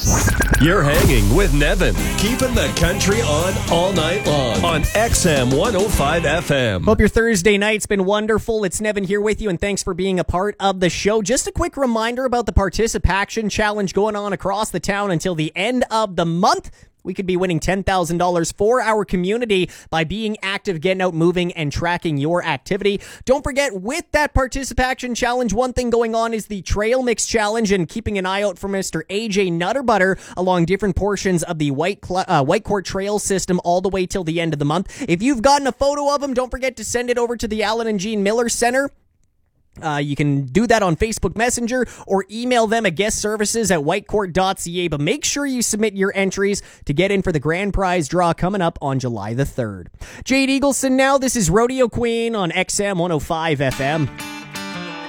You're hanging with Nevin, keeping the country on all night long on XM 105 FM. Hope your Thursday night's been wonderful. It's Nevin here with you, and thanks for being a part of the show. Just a quick reminder about the Participation Challenge going on across the town until the end of the month. We could be winning $10,000 for our community by being active, getting out, moving, and tracking your activity. Don't forget, with that Participation Challenge, one thing going on is the Trail Mix Challenge, and keeping an eye out for Mr. AJ Nutterbutter along different portions of the Whitecourt Trail system all the way till the end of the month. If you've gotten a photo of him, don't forget to send it over to the Alan and Jean Miller Center. You can do that on Facebook Messenger or email them at guestservices@whitecourt.ca. But make sure you submit your entries to get in for the grand prize draw coming up on July the 3rd. Jade Eagleson now. This is Rodeo Queen on XM 105 FM.